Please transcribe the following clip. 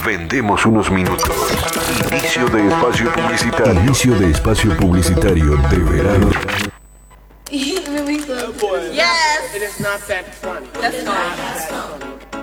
Vendemos unos minutos. Inicio de espacio publicitario. Inicio de espacio publicitario de verano. Yes. It is not that funny. That's fine.